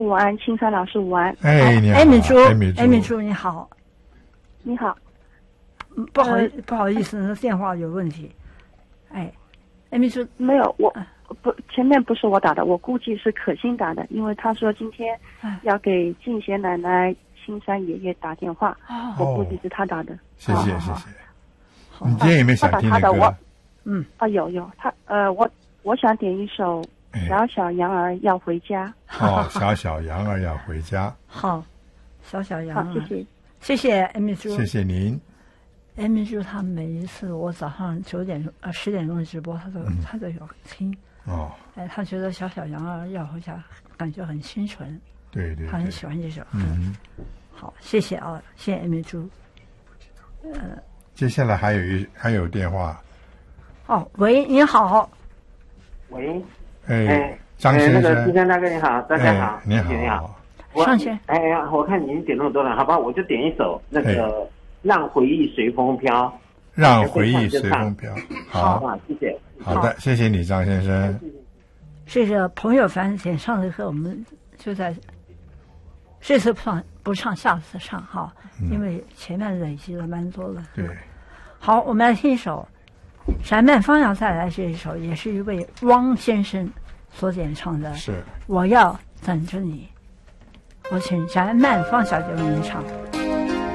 午安，青山老师午安。 哎，你好， 艾米珠， 艾米珠你好。 你好， 不好意思，那电话有问题。哎，艾米珠， 没有，我不，前面不是我打的，我估计是可心打的，因为他说今天要给静贤奶奶、青山爷爷打电话，我估计是他打的。 谢谢。你今天有没有想听的歌？ 有他我想点一首《小小羊儿要回家》。 小小羊儿要回家。 好，小小羊儿。 好， 谢谢艾米珠。 谢谢您。 艾米珠她每一次我早上10点钟直播，她都有听。她觉得小小羊儿要回家，感觉很清纯。 对， 她很喜欢这首歌。好，谢谢啊，谢谢艾米珠。 接下来还有电话。 喂，你好。 喂。 张先生。 那个金山大哥你好，大家好。 你好。 上先。 我看您点那么多了，好吧，我就点一首那个。让回忆随风飘， 让回忆随风飘。 好，谢谢。 好的，谢谢你，张先生。 这个朋友反点唱的歌，我们就在这次不唱，下次唱哈，因为前面累积了蛮多的。 对。 好，我们来听一首翟曼芳要再来这一首，也是一位汪先生所点唱的。 是。 我要等着你。我请翟曼芳小姐为您唱。